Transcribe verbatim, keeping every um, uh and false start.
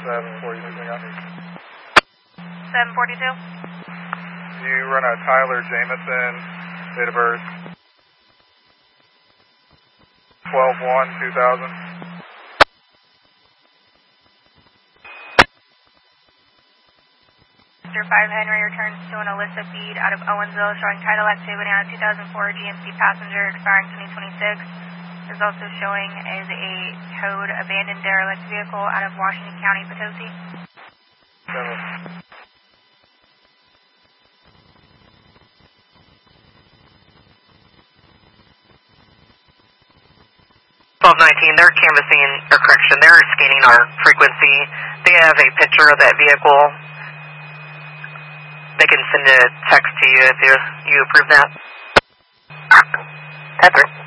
seven forty-two. seven forty-two. You run a Tyler Jamison, date of birth twelve one two thousand. Mister five Henry returns to an Alyssa feed out of Owensville showing title activity on a two thousand four G M C Passenger expiring twenty twenty-six. Is also showing as a towed abandoned derelict vehicle out of Washington County, Potosi. Seven. twelve nineteen, they're canvassing, or correction, they're scanning our frequency. They have a picture of that vehicle. They can send a text to you if you, you approve that. That's right.